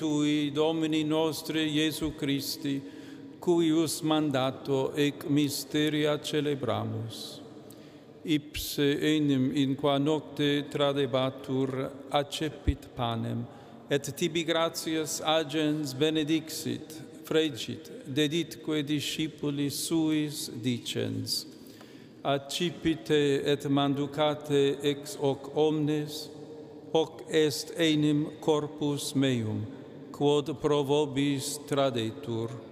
Tui, Domini nostri Iesu Christi, cuius mandato ec mysteria celebramus. Ipse enim in qua nocte tradebatur accepit panem, et tibi gratias agens benedixit, fregit, deditque discipulis suis dicens. Accipite et manducate ex hoc omnes, hoc est enim corpus meum, quod pro vobis tradetur.